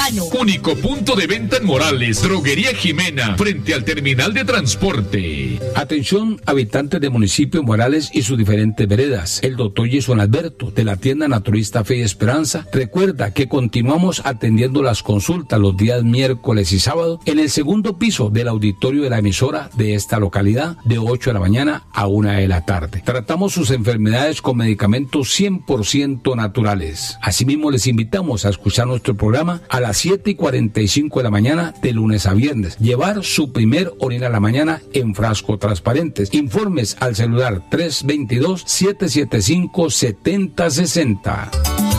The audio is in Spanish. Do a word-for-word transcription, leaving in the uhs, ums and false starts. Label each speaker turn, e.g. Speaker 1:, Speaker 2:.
Speaker 1: Urbano.
Speaker 2: Único punto de venta en Morales, Droguería Jimena, frente al terminal de transporte.
Speaker 3: Atención, habitantes del municipio de Morales y sus diferentes veredas. El doctor Jason Alberto, de la tienda Naturista Fe y Esperanza, recuerda que continuamos atendiendo las consultas los días miércoles y sábado en el segundo piso del auditorio de la emisora de esta localidad, de ocho de la mañana a una de la tarde. Tratamos sus enfermedades con medicamentos cien por ciento naturales. Asimismo, les invitamos a escuchar nuestro programa a las siete y cuarenta y cinco de la mañana de lunes a viernes. Llevar su primer orina a la mañana en frasco transparentes. Informes al celular tres dos dos, siete siete cinco, siete cero seis cero.